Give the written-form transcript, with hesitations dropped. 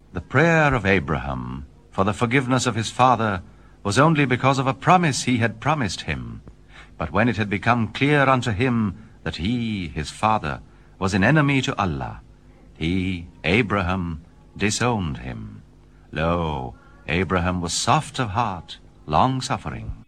The prayer of Abraham for the forgiveness of his father was only because of a promise he had promised him. But when it had become clear unto him that he, his father, was an enemy to Allah, he, Abraham, disowned him. Lo, Abraham was soft of heart, long-suffering.